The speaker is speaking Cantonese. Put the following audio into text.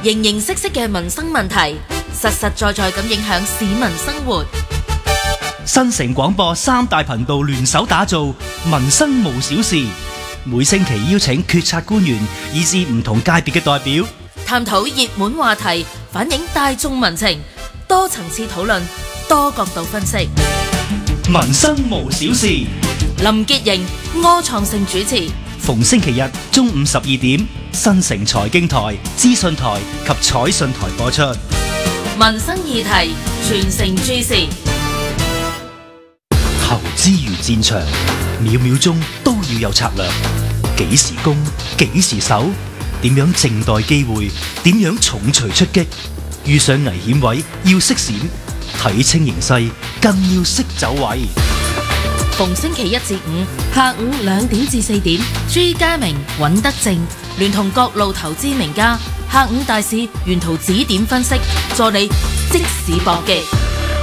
形形色色嘅民生問題，實實在在咁影響市民生活。 新城廣播三大頻道聯手打造民生無小事，每星期邀請決策官員以至唔同界別嘅代表， 探討熱門話題，反映大眾民情，多層次討論，多角度分析。 民生無小事， 林潔瑩、柯創盛主持， 逢星期日中午12點，新城財經台、資訊台及彩訊台播出。 民生議題，全城注視。 投資如戰場，秒秒鐘都要有策略。幾時攻，幾時守，點樣靜待機會，點樣重錘出擊。遇上危險位要識閃，睇清形勢更要識走位。 逢星期一至五下午2點至4點，朱家明、尹德正聯同各路投資名家，下午大市沿途指點分析，助你即時搏擊。